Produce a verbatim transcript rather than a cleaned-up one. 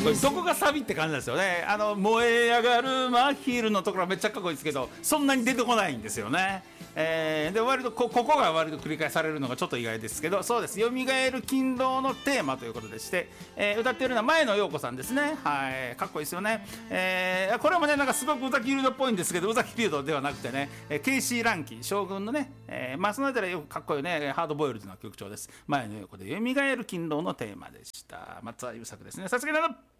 これどこがサビって感じなんですよね。あの燃え上がる真昼のところはめっちゃかっこいいですけど、そんなに出てこないんですよね。えー、で割と こ, ここが割と繰り返されるのがちょっと意外ですけど、そうです、よみがえる勤労のテーマということでして、えー、歌っているのは前野陽子さんですね。はい、かっこいいですよね。えー、これもねなんかすごく宇崎フィールドっぽいんですけど、宇崎フィールドではなくてね、えー、ケイシー・ランキン将軍のね、えー、まあそのあたりはよくかっこいいね、ハードボイルドな曲調です。前野陽子でよみがえる勤労のテーマでした。松田優作ですね。さすがだな。